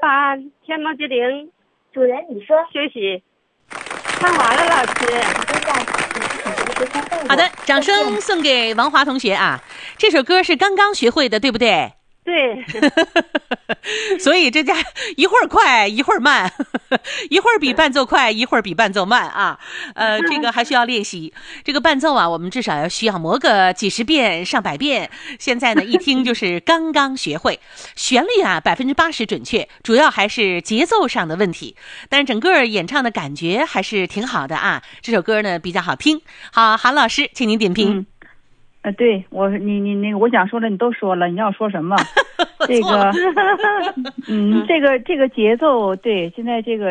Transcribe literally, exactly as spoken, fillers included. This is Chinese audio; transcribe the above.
把天猫精灵主人你说休息唱完了，老师。 好的，掌声送给王华同学啊！这首歌是刚刚学会的，对不对？ 对。 所以这家一会儿快一会儿慢，一会儿比伴奏快一会儿比伴奏慢啊。呃，这个还需要练习。这个伴奏啊，我们至少要需要磨个几十遍上百遍。现在呢，一听就是刚刚学会。旋律啊，百分之八十准确，主要还是节奏上的问题。但是整个演唱的感觉还是挺好的啊。这首歌呢比较好听。好，韩老师，请您点评。 嗯呃，对我，你你那个，我想说的你都说了，你要说什么？这个，嗯，这个这个节奏，对，现在这个